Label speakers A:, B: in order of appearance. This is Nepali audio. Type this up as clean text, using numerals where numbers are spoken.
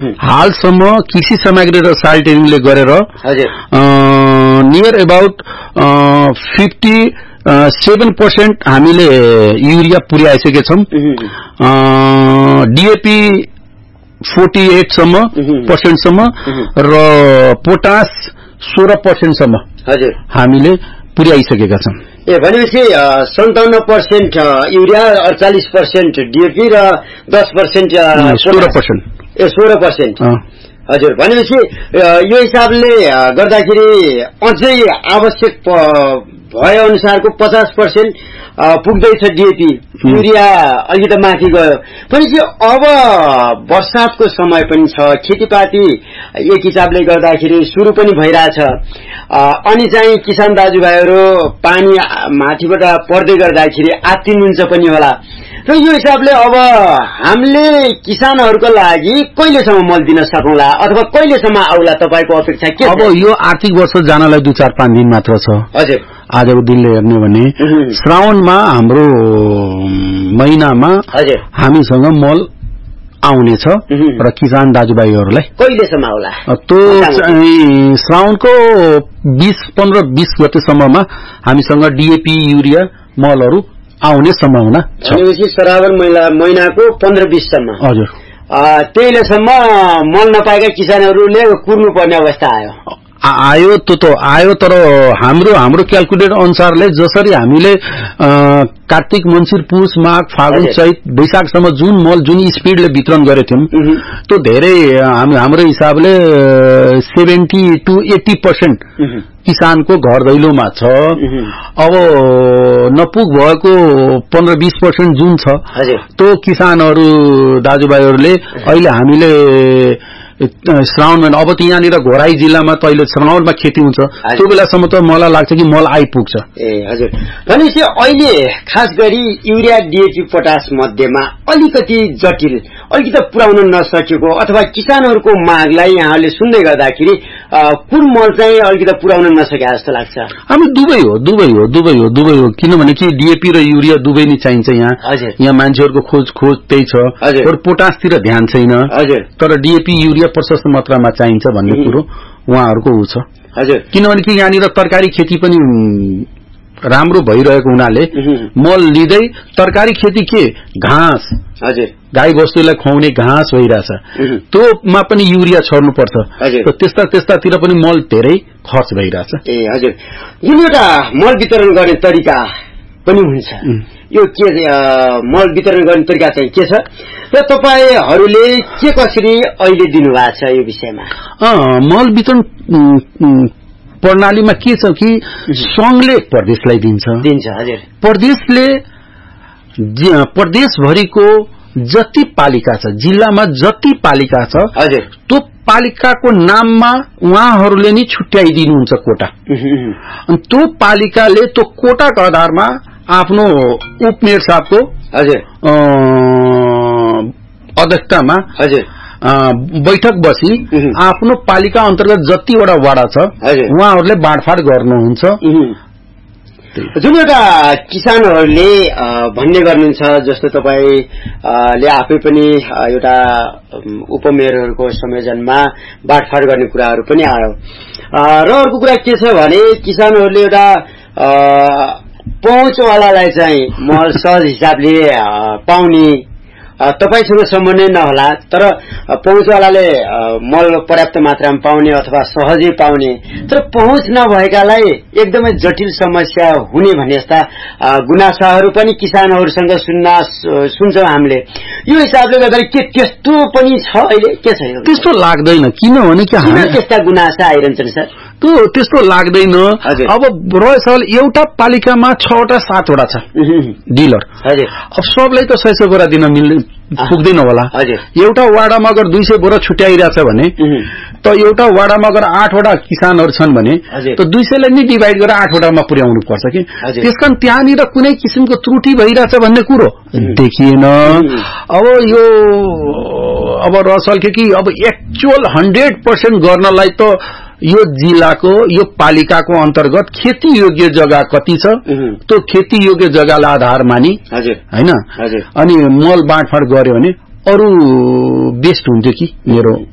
A: हालसम्म कृषि सामग्री र साइल ट्रेनिङले गरेर नियर अबाउट 57% हामीले युरिया पुर्याइसकेका छौं। डीएपी 48% सम्म र पोटास 16% सम्म हामीले पुर्याइसकेका छौं।
B: भनेपछि 57% युरिया, 48% डीएपी र 10% 16%। हजुर, भनेपछि यो हिसाबले गर्दाखेरि अझै आवश्यक भए अनुसारको 50% पुग्दैछ डीएपी। युरिया अलिकति माथि गयो। भनेपछि अब वर्षातको समय पनि छ, खेतीपाती एक हिसाबले गर्दाखेरि सुरु पनि भइरहेछ। अनि चाहिँ किसान दाजुभाइहरू पानी माथिबाट पर्दै गर्दाखेरि आत्तिनुहुन्छ पनि होला। र यो हिसाबले अब हामीले किसानहरूको लागि कहिलेसम्म मल दिन सकौँला अथवा कहिलेसम्म आउला तपाईको अपेक्षा के छ?
A: अब यो आर्थिक वर्ष जानलाई 2-4-5 दिन मात्र छ।
B: हजुर,
A: आजको दिनले हेर्ने भने श्रावणमा हाम्रो महिनामा हामीसँग मल आउनेछ र किसान दाजुभाइहरूलाई
B: कहिलेसम्म आउला?
A: त्यो श्रावणको 15-20 गतेसम्ममा हामीसँग डीएपी युरिया मलहरू आउने सम्भावना छ।
B: भनेपछि श्रावण महिनाको 15-20 सम्म।
A: हजुर,
B: त्यहिलेसम्म मल नपाएका किसानहरूले कुर्नु पर्ने अवस्था
A: आयो। त्यो आयो, तर हाम्रो क्याल्कुलेट अनुसारले जसरी हामीले कार्तिक मंसिर पुष माघ फागुन चैत वैशाखसम्म जुन स्पिडले वितरण गरेथ्यौं त्यो धेरै हाम्रो हिसाबले 70 to 80% किसानको घर दैलोमा छ। अब नपुग भएको 15-20% जुन छ त्यो किसानहरू दाजुभाइहरूले अहिले हामीले श्रावण महिना अब त यहाँनिर घोराई जिल्लामा त अहिले श्रावणमा खेती हुन्छ, त्यो बेलासम्म त मलाई लाग्छ कि मल आइपुग्छ।
B: हजुर, भनेपछि अहिले खास गरी युरिया डीएपी पोटास मध्येमा अलिकति जटिल, अलिकति पुर्याउन नसकेको अथवा किसानहरूको मागलाई यहाँले सुन्दै गर्दाखेरि कुन मल चाहिँ अलिकति पुर्याउन नसके जस्तो लाग्छ?
A: हामी दुवै हो किनभने कि डीएपी र युरिया दुवै नै चाहिन्छ। यहाँ मान्छेहरूको खोज त्यही छ। पोटासतिर ध्यान छैन, तर डीएपी युरिया प्रशस्त मात्रामा चाहिन्छ भन्ने कुरो उहाँहरूको उ छ। किनभने कि यहाँनिर तरकारी खेती पनि राम्रो भइरहेको हुनाले मल लिँदै तरकारी खेती के घाँस, गाई बस्तुलाई खुवाउने घाँस भइरहेछ, त्योमा पनि युरिया छर्नुपर्छ। त्यस्तातिर पनि मल धेरै खर्च भइरहेछ।
B: हजुर, जुन एउटा मल वितरण गर्ने तरिका पनि हुन्छ, यो के मल वितरण गर्ने तरिका चाहिँ के छ र तपाईहरूले के कसरी अहिले दिनुभएको छ यो विषयमा?
A: मल वितरण प्रणालीमा के छ कि संघले प्रदेशलाई दिन्छ।
B: हजुर,
A: प्रदेशले प्रदेशभरिको जति पालिका छ, जिल्लामा जति पालिका छ, त्यो पालिकाको नाममा उहाँहरूले नि छुट्याइदिनुहुन्छ कोटा। अनि त्यो पालिकाले त्यो कोटाको आधारमा आफ्नो उपमेयर साहबको अध्यक्षतामा बैठक बसी आफ्नो पालिका अन्तर्गत जतिवटा वाडा छ उहाँहरूले बाँडफाँड गर्नुहुन्छ।
B: जुन एउटा किसानहरूले भन्ने गर्नुहुन्छ, जस्तो तपाईले आफै पनि एउटा उपमेयरहरूको संयोजनमा बाँडफाँड गर्ने कुराहरू पनि आयो। र अर्को कुरा के छ भने किसानहरूले एउटा पहुँचवालालाई चाहिँ मल सहज हिसाबले पाउने, तपाईसँग सम्म नै नहोला तर पहुँचवालाले मल पर्याप्त मात्रामा पाउने अथवा सहजै पाउने, तर पहुँच नभएकालाई एकदमै जटिल समस्या हुने भन्ने यस्ता गुनासाहरू पनि किसानहरूसँग सुन्छौं हामीले। यो हिसाबले गर्दा के त्यस्तो पनि छ अहिले? के छ?
A: त्यस्तो लाग्दैन, किनभने कि
B: त्यस्ता गुनासा आइरहन्छन् सर?
A: त्यस्तो लाग्दैन। अब रह्यो सवाल, एउटा पालिकामा 6वटा 7वटा छ डिलर। अब सबलाई त 100 बोरा दिन पुग्दैन होला। एउटा वाडामा अगर 200 बोरा छुट्याइरहेछ भने त एउटा वाडामा अगर 8वटा किसानहरू छन् भने त 200 लाई नै डिभाइड गरेर 8वटामा पुर्याउनु पर्छ कि। त्यसकारण त्यहाँनिर कुनै किसिमको त्रुटि भइरहेछ भन्ने कुरो देखिएन। अब रसल के कि अब एक्चुअल 100% गर्नलाई त यो जिल्लाको यो पालिकाको अन्तर्गत खेती योग्य जग्गा कति छ त्यो खेती योग्य जग्गालाई आधार मानि हैन अनि मल बाँडफाँड गर्यो भने अरु बेस्ट हुन्थ्यो कि मेरो